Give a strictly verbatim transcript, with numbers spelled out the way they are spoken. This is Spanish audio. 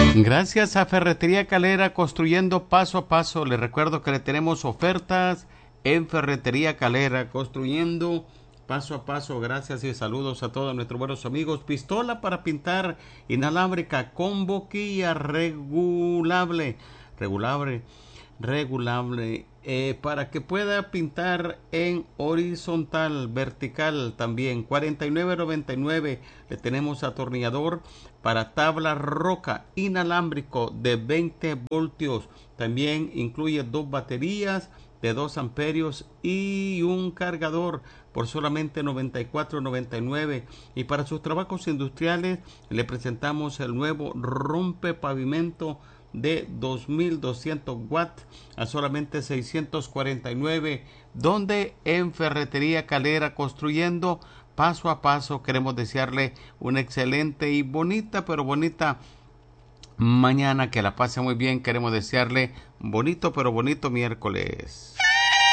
Gracias a Ferretería Calera, construyendo paso a paso. Les recuerdo que le tenemos ofertas en Ferretería Calera, construyendo paso a paso. Gracias y saludos a todos nuestros buenos amigos. Pistola para pintar inalámbrica con boquilla regulable, regulable, regulable, eh, para que pueda pintar en horizontal, vertical también. cuarenta y nueve noventa y nueve. Le tenemos atornillador para tabla roca inalámbrico de veinte voltios. También incluye dos baterías de dos amperios y un cargador por solamente noventa y cuatro noventa y nueve. Y para sus trabajos industriales le presentamos el nuevo rompe pavimento de dos mil doscientos watts a solamente seiscientos cuarenta y nueve, donde en Ferretería Calera, construyendo paso a paso. Queremos desearle una excelente y bonita, pero bonita mañana, que la pase muy bien. Queremos desearle bonito, pero bonito miércoles.